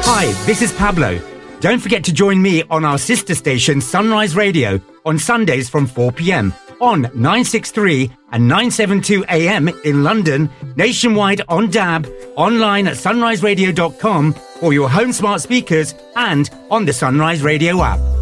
Hi, this is Pablo. Don't forget to join me on our sister station Sunrise Radio on Sundays from 4 p.m. on 963 and 972 AM in London, nationwide on DAB, online at sunriseradio.com, or your home smart speakers, and on the Sunrise Radio app.